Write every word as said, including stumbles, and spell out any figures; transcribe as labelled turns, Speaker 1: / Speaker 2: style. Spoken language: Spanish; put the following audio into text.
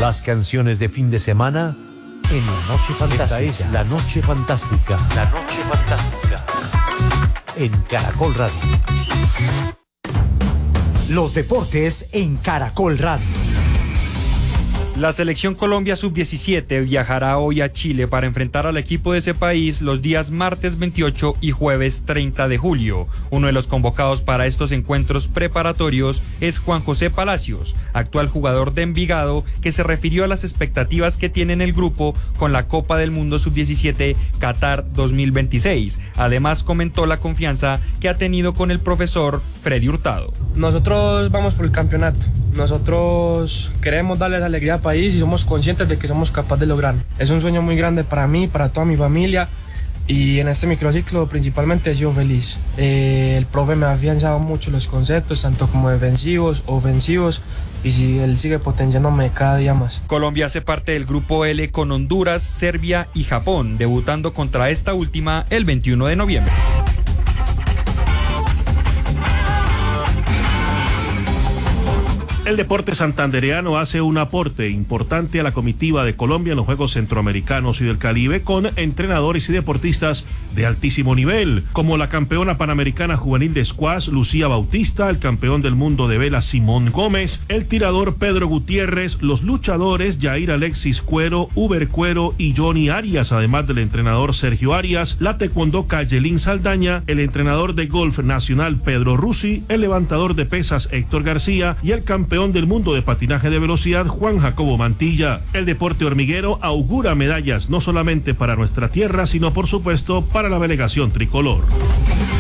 Speaker 1: Las canciones de fin de semana en La Noche Fantástica. Esta es La Noche Fantástica. La Noche Fantástica. En Caracol Radio.
Speaker 2: Los deportes en Caracol Radio.
Speaker 3: La selección Colombia sub diecisiete viajará hoy a Chile para enfrentar al equipo de ese país los días martes veintiocho y jueves treinta de julio. Uno de los convocados para estos encuentros preparatorios es Juan José Palacios, actual jugador de Envigado, que se refirió a las expectativas que tiene en el grupo con la Copa del Mundo sub diecisiete Qatar dos mil veintiséis. Además, comentó la confianza que ha tenido con el profesor Freddy Hurtado.
Speaker 4: Nosotros vamos por el campeonato. Nosotros queremos darles alegría al país y somos conscientes de que somos capaces de lograrlo. Es un sueño muy grande para mí, para toda mi familia, y en este microciclo principalmente he sido feliz. Eh, el profe me ha afianzado mucho los conceptos, tanto como defensivos, ofensivos, y si él sigue potenciándome cada día más.
Speaker 3: Colombia hace parte del grupo L con Honduras, Serbia y Japón, debutando contra esta última el veintiuno de noviembre.
Speaker 5: El deporte santandereano hace un aporte importante a la comitiva de Colombia en los Juegos Centroamericanos y del Caribe con entrenadores y deportistas de altísimo nivel, como la campeona panamericana juvenil de squash Lucía Bautista, el campeón del mundo de vela Simón Gómez, el tirador Pedro Gutiérrez, los luchadores Yair Alexis Cuero, Uber Cuero y Johnny Arias, además del entrenador Sergio Arias, la taekwondoca Yelín Saldaña, el entrenador de golf nacional Pedro Rusi, el levantador de pesas Héctor García y el campeón del mundo de patinaje de velocidad Juan Jacobo Mantilla. El deporte hormiguero augura medallas no solamente para nuestra tierra, sino por supuesto para la delegación tricolor.